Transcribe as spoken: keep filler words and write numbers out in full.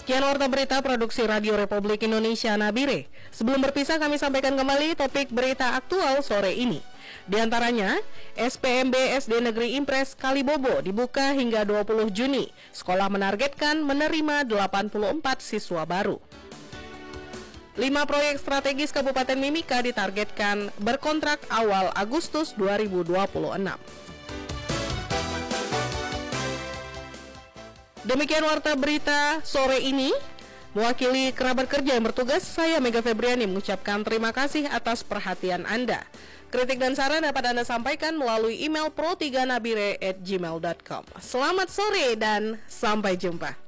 Sekian warta berita produksi Radio Republik Indonesia Nabire. Sebelum berpisah kami sampaikan kembali topik berita aktual sore ini. Di antaranya, S P M B S D Negeri Impres Kalibobo dibuka hingga dua puluh Juni. Sekolah menargetkan menerima delapan puluh empat siswa baru. Lima proyek strategis Kabupaten Mimika ditargetkan berkontrak awal Agustus dua ribu dua puluh enam. Demikian warta berita sore ini. Mewakili kerabat kerja yang bertugas, saya Mega Febriani mengucapkan terima kasih atas perhatian Anda. Kritik dan saran dapat Anda sampaikan melalui email pro tiga nabire at gmail dot com. Selamat sore dan sampai jumpa.